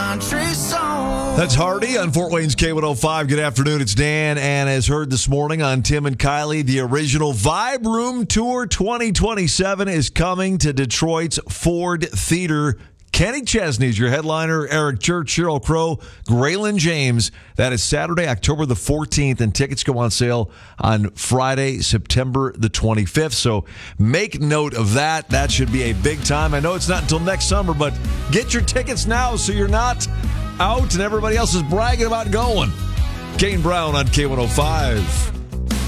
country song. That's Hardy on Fort Wayne's K105. Good afternoon. It's Dan. And as heard this morning on Tim and Kylie, the original Vibe Room Tour 2027 is coming to Detroit's Ford Theater. Kenny Chesney's your headliner, Eric Church, Sheryl Crow, Graylin James. That is Saturday, October the 14th, and tickets go on sale on Friday, September the 25th. So make note of that. That should be a big time. I know it's not until next summer, but get your tickets now so you're not out and everybody else is bragging about going. Kane Brown on K105.